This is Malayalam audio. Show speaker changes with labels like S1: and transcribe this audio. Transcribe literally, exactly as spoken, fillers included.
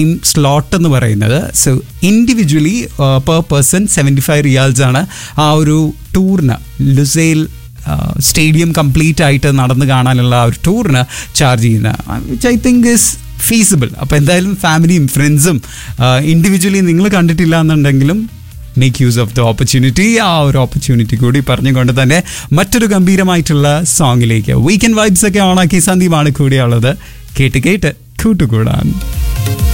S1: സ്ലോട്ട് എന്ന് പറയുന്നത്. So individually per person seventy five riyals ആണ് ആ ഒരു ടൂറിന്, ലുസൈൽ സ്റ്റേഡിയം കംപ്ലീറ്റ് ആയിട്ട് നടന്ന് കാണാനുള്ള ആ ഒരു ടൂറിന് ചാർജ് ചെയ്യുന്നത്, which I think is feasible. അപ്പോൾ എന്തായാലും ഫാമിലിയും ഫ്രണ്ട്സും ഇൻഡിവിജ്വലി നിങ്ങൾ കണ്ടിട്ടില്ല എന്നുണ്ടെങ്കിലും make use of the opportunity. ആ ഒരു ഓപ്പർച്യൂണിറ്റി കൂടി പറഞ്ഞുകൊണ്ട് തന്നെ മറ്റൊരു ഗംഭീരമായിട്ടുള്ള സോങ്ങിലേക്ക് വീക്കെൻഡ് വൈബ്സ് ഒക്കെ ഓണാക്കി സന്ദീപാണ് കൂടിയുള്ളത്. കേട്ട് കേട്ട് കൂട്ടുകൂടാൻ.